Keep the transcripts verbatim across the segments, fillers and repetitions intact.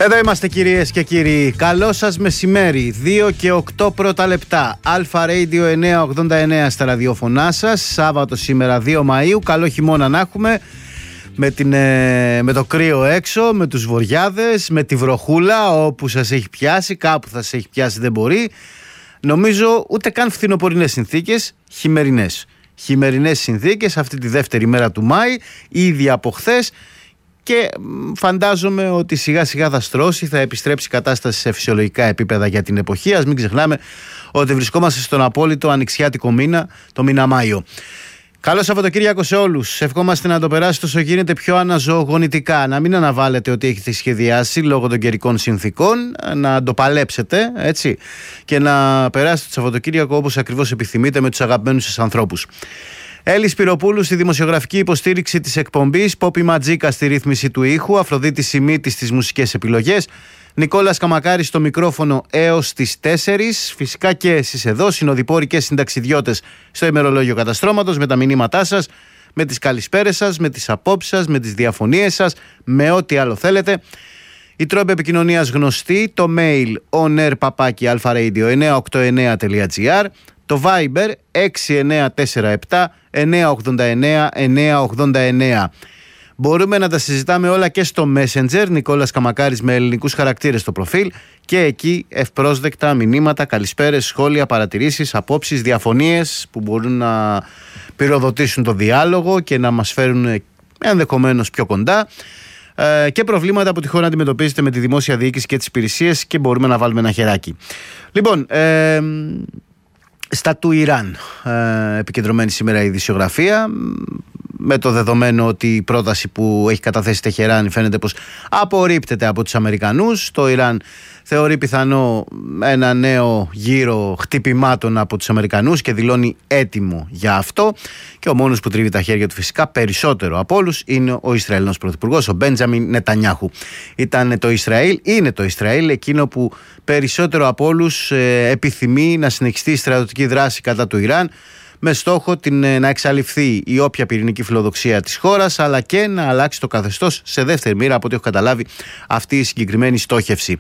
Εδώ είμαστε κυρίες και κύριοι. Καλό σας μεσημέρι. δύο και οκτώ πρώτα λεπτά. Αλφα Radio εννιακόσια ογδόντα εννέα στα ραδιοφωνά σας. Σάββατο σήμερα δύο Μαΐου. Καλό χειμώνα να έχουμε. Με, την, ε, με το κρύο έξω, με τους βοριάδες, με τη βροχούλα όπου σας έχει πιάσει. Κάπου θα σας έχει πιάσει, δεν μπορεί. Νομίζω ούτε καν φθινοπορεινές συνθήκες, χειμερινές. Χειμερινές συνθήκες αυτή τη δεύτερη μέρα του Μάη, ήδη από χθες. Και φαντάζομαι ότι σιγά σιγά θα στρώσει, θα επιστρέψει η κατάσταση σε φυσιολογικά επίπεδα για την εποχή. Ας μην ξεχνάμε ότι βρισκόμαστε στον απόλυτο ανοιξιάτικο μήνα, το μήνα Μάιο. Καλό Σαββατοκύριακο σε όλους. Ευχόμαστε να το περάσετε όσο γίνεται πιο αναζωογονητικά. Να μην αναβάλλετε ό,τι έχετε σχεδιάσει λόγω των καιρικών συνθήκων. Να το παλέψετε, έτσι. Και να περάσετε το Σαββατοκύριακο όπως ακριβώς επιθυμείτε με τους αγαπημένους σας ανθρώπους. Έλλη Σπυροπούλου στη δημοσιογραφική υποστήριξη της εκπομπής, Πόπι Ματζίκα στη ρύθμιση του ήχου, Αφροδίτη Σιμίτης στις μουσικές επιλογές, Νικόλας Καμακάρης στο μικρόφωνο έως τις τέσσερις. Φυσικά και εσείς εδώ, συνοδοιπόροι και συνταξιδιώτες στο ημερολόγιο καταστρώματος, με τα μηνύματά σας, με τις καλησπέρες σας, με τις απόψεις σας, με τις διαφωνίες σας, με ό,τι άλλο θέλετε. Η τρόπη επικοινωνίας γνωστή, το mail onair παπάκι αλφα-radio εννιακόσια ογδόντα εννέα τελεία τζι άρ, το Viber έξι εννέα τέσσερα επτά εννιακόσια ογδόντα εννέα εννιακόσια ογδόντα εννέα. Μπορούμε να τα συζητάμε όλα και στο Messenger, Νικόλας Καμακάρης με ελληνικούς χαρακτήρες στο προφίλ, και εκεί ευπρόσδεκτα μηνύματα, καλησπέρες, σχόλια, παρατηρήσεις, απόψεις, διαφωνίες που μπορούν να πυροδοτήσουν το διάλογο και να μας φέρουν ενδεχομένως πιο κοντά, ε, και προβλήματα που τυχόν αντιμετωπίζετε με τη δημόσια διοίκηση και τις υπηρεσίες και μπορούμε να βάλουμε ένα χεράκι. Λοιπόν, ε, στα του Ιράν ε, επικεντρωμένη σήμερα η ειδησιογραφία, με το δεδομένο ότι η πρόταση που έχει καταθέσει η Τεχεράνη φαίνεται πως απορρίπτεται από τους Αμερικανούς. Το Ιράν θεωρεί πιθανό ένα νέο γύρο χτυπημάτων από τους Αμερικανούς και δηλώνει έτοιμο για αυτό, και ο μόνος που τρίβει τα χέρια του φυσικά περισσότερο από όλους είναι ο Ισραηλινός Πρωθυπουργός, ο Μπέντζαμιν Νετανιάχου. Ήταν το Ισραήλ, είναι το Ισραήλ εκείνο που περισσότερο από όλους ε, επιθυμεί να συνεχιστεί η στρατιωτική δράση κατά του Ιράν, με στόχο την, να εξαλειφθεί η όποια πυρηνική φιλοδοξία της χώρας, αλλά και να αλλάξει το καθεστώς σε δεύτερη μοίρα, από ό,τι έχω καταλάβει, αυτή η συγκεκριμένη στόχευση.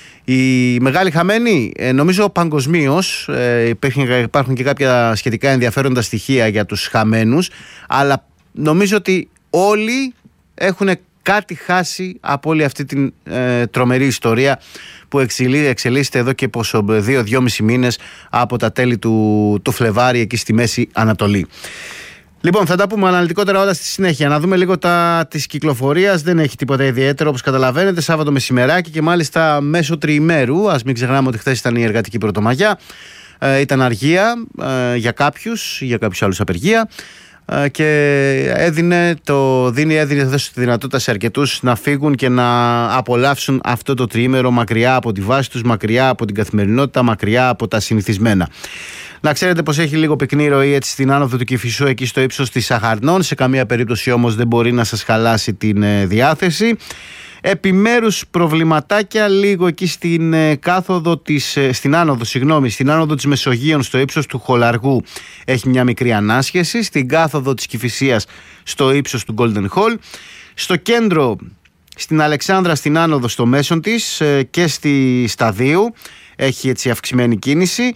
Η μεγάλη χαμένη, νομίζω παγκοσμίως, ε, υπάρχουν και κάποια σχετικά ενδιαφέροντα στοιχεία για τους χαμένους, αλλά νομίζω ότι όλοι έχουν κάτι χάσει από όλη αυτή την ε, τρομερή ιστορία που εξελίσσεται εδώ και πόσο δύο-δυόμισι μήνες από τα τέλη του, του Φλεβάρι εκεί στη Μέση Ανατολή. Λοιπόν, θα τα πούμε αναλυτικότερα όλα στη συνέχεια. Να δούμε λίγο τα της κυκλοφορίας. Δεν έχει τίποτα ιδιαίτερο, όπως καταλαβαίνετε. Σάββατο μεσημεράκι και μάλιστα μέσω τριημέρου. Ας μην ξεχνάμε ότι χθες ήταν η εργατική Πρωτομαγιά. Ε, ήταν αργία ε, για κάποιους, για κάποιους άλλους απεργία. Και έδινε το, δίνει, έδινε τη δυνατότητα σε αρκετούς να φύγουν και να απολαύσουν αυτό το τριήμερο μακριά από τη βάση τους, μακριά από την καθημερινότητα, μακριά από τα συνηθισμένα. Να ξέρετε πως έχει λίγο πυκνή ροή έτσι στην άνοδο του Κηφισού, εκεί στο ύψος της Σαχαρνών. Σε καμία περίπτωση όμως δεν μπορεί να σας χαλάσει την ε, διάθεση. Επιμέρους προβληματάκια λίγο εκεί στην ε, κάθοδο της, ε, στην άνοδο, συγγνώμη, στην άνοδο της Μεσογείων στο ύψος του Χολαργού έχει μια μικρή ανάσχεση. Στην κάθοδο της Κηφισίας στο ύψος του Golden Hall. Στο κέντρο, στην Αλεξάνδρα, στην άνοδο στο μέσον της ε, και στη Σταδίου έχει έτσι αυξημένη κίνηση.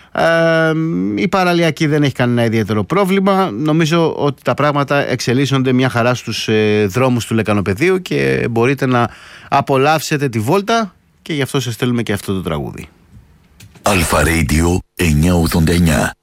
Ε, η παραλιακή δεν έχει κανένα ιδιαίτερο πρόβλημα. Νομίζω ότι τα πράγματα εξελίσσονται μια χαρά στους ε, δρόμους του Λεκανοπεδίου και μπορείτε να απολαύσετε τη βόλτα, και γι' αυτό σας στέλνουμε και αυτό το τραγούδι. Αλφα Radio εννιακόσια ογδόντα εννέα.